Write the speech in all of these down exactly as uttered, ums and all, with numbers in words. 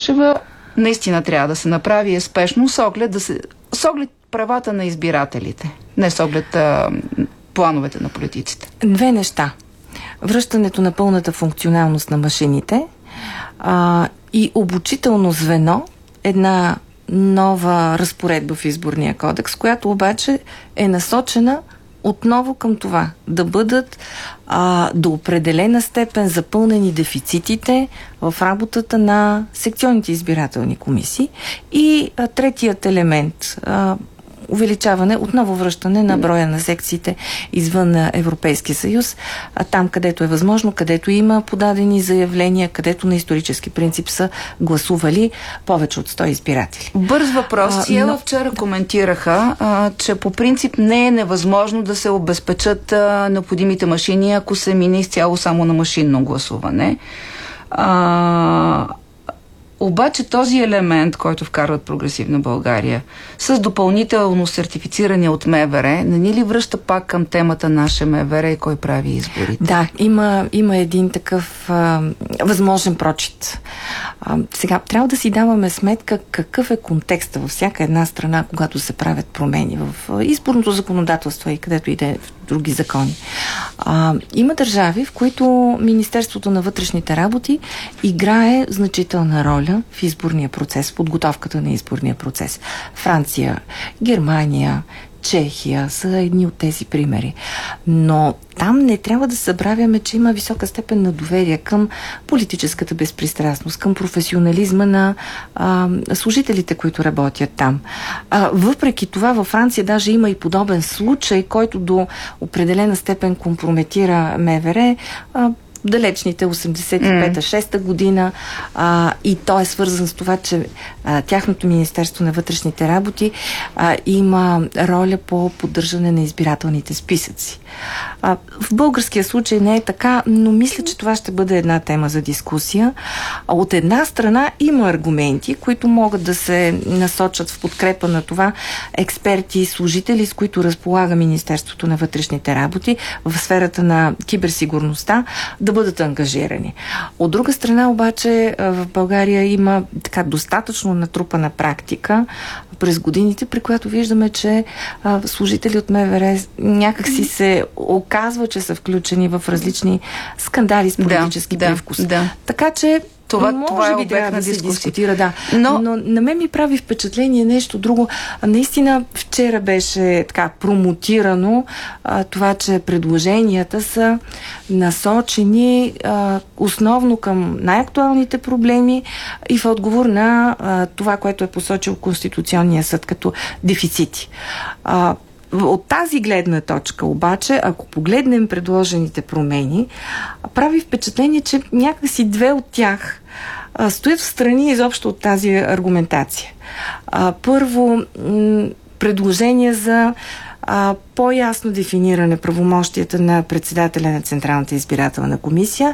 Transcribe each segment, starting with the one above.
Гешева, наистина трябва да се направи е спешно с оглед, да се, с оглед правата на избирателите, не с оглед а, плановете на политиците. Две неща. Връщането на пълната функционалност на машините а, и обучително звено, една нова разпоредба в Изборния кодекс, която обаче е насочена отново към това да бъдат а, до определена степен запълнени дефицитите в работата на секционните избирателни комисии. И а, третият елемент а, увеличаване, отново връщане на броя на секциите извън Европейския съюз, а там където е възможно, където има подадени заявления, където на исторически принцип са гласували повече от сто избиратели. Бърз въпрос. Сиела но... вчера коментираха, а, че по принцип не е невъзможно да се обезпечат а, необходимите машини, ако се мине изцяло само на машинно гласуване. А... Обаче този елемент, който вкарват Прогресивна България, с допълнително сертифициране от МВР, не ни ли връща пак към темата наше МВР и кой прави изборите? Да, има, има един такъв а, възможен прочит. А, сега, трябва да си даваме сметка какъв е контекста във всяка една страна, когато се правят промени в изборното законодателство и където иде в други закони. А, има държави, в които Министерството на вътрешните работи играе значителна роля в изборния процес, в подготовката на изборния процес. Франция, Германия, Чехия са едни от тези примери. Но там не трябва да забравяме, че има висока степен на доверие към политическата безпристрастност, към професионализма на а, служителите, които работят там. А, въпреки това във Франция даже има и подобен случай, който до определена степен компрометира МВР, а, далечните осемдесет и пета шеста година а, и то е свързан с това, че а, тяхното Министерство на вътрешните работи а, има роля по поддържане на избирателните списъци. А, в българския случай не е така, но мисля, че това ще бъде една тема за дискусия. А от една страна има аргументи, които могат да се насочат в подкрепа на това експерти и служители, с които разполага Министерството на вътрешните работи в сферата на киберсигурността, да бъдат ангажирани. От друга страна обаче в България има така достатъчно натрупана практика през годините, при която виждаме, че а, служители от МВР някакси се оказва, че са включени в различни скандали с политически да, привкус. Да. Така че Това, може това е би трябва да се дискутира, да. Но... Но на мен ми прави впечатление нещо друго. Наистина вчера беше така промотирано а, това, че предложенията са насочени а, основно към най-актуалните проблеми и в отговор на а, това, което е посочил Конституционния съд като дефицити. А, От тази гледна точка обаче, ако погледнем предложените промени, прави впечатление, че някакси две от тях а, стоят в страни изобщо от тази аргументация. А, първо, м- предложение за а, по-ясно дефиниране правомощията на председателя на Централната избирателна комисия,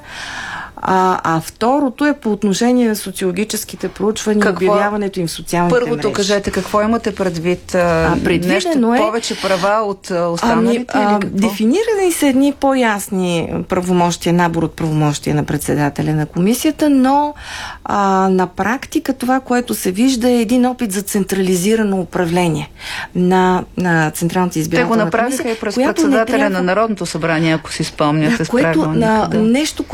А, а второто е по отношение на социологическите проучвания, какво... обявяването им в социалните Първото, мрежи. кажете, какво имате предвид? А, нещо е... повече права от останалите? Ами, а, или какво? Дефинирани са едни по-ясни правомощия, набор от правомощия на председателя на комисията, но а, на практика това, което се вижда, е един опит за централизирано управление на, на Централната избирателна комисия. Те го направиха и през председателя трябва... на Народното събрание, ако си спомняте. Да, което на, да. нещо,